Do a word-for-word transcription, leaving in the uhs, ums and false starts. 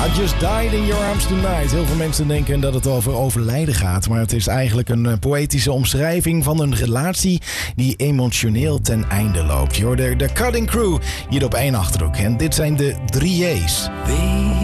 I just died in your arms tonight. Heel veel mensen denken dat het over overlijden gaat. Maar het is eigenlijk een uh, poëtische omschrijving van een relatie die emotioneel ten einde loopt. Je hoort de, de Cutting Crew hier op één Achterhoek. En dit zijn de drie J's.